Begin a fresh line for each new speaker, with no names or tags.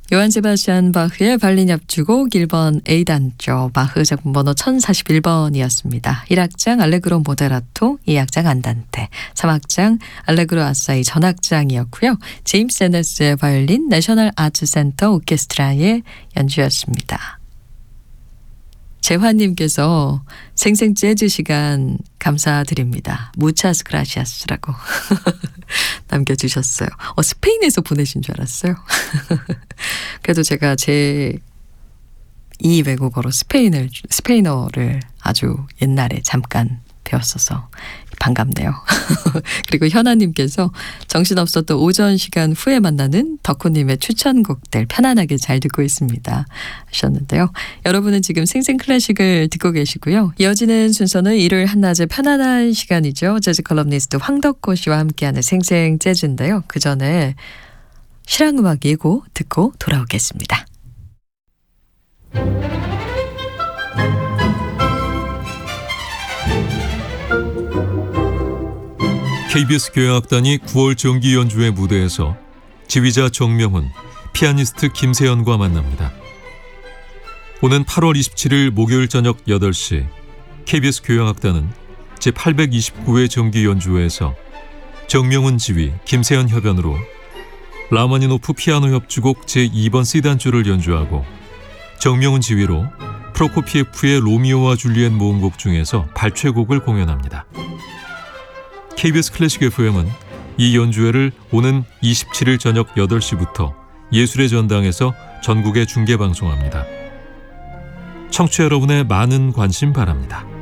요한 세바스찬 바흐의 바이올린 협주곡 1번 A단조 바흐 작품 번호 1041번이었습니다. 1악장 알레그로 모데라토, 2악장 안단테, 3악장 알레그로 아사이 전악장이었고요. 제임스 에너스의 바이올린 내셔널 아트 센터 오케스트라의 연주였습니다. 재환님께서 생생 재즈 시간 감사드립니다. 무차스 그라시아스라고 남겨주셨어요. 스페인에서 보내신 줄 알았어요. 그래도 제가 제 2 외국어로 스페인어를 아주 옛날에 잠깐 배웠어서 반갑네요. 그리고 현아님께서 정신없었던 오전 시간 후에 만나는 덕후님의 추천곡들 편안하게 잘 듣고 있습니다 하셨는데요. 여러분은 지금 생생클래식을 듣고 계시고요. 이어지는 순서는 일요일 한낮의 편안한 시간이죠. 재즈 컬럼니스트 황덕호 씨와 함께하는 생생재즈인데요. 그 전에 실황음악 예고 듣고 돌아오겠습니다.
KBS 교향악단이 9월 정기 연주회 무대에서 지휘자 정명훈, 피아니스트 김세연과 만납니다. 오는 8월 27일 목요일 저녁 8시 KBS 교향악단은 제829회 정기 연주회에서 정명훈 지휘, 김세연 협연으로 라마니노프 피아노 협주곡 제2번 C단조를 연주하고 정명훈 지휘로 프로코피에프의 로미오와 줄리엣 모음곡 중에서 발췌곡을 공연합니다. KBS 클래식 FM은 이 연주회를 오는 27일 저녁 8시부터 예술의 전당에서 전국에 중계방송합니다. 청취자 여러분의 많은 관심 바랍니다.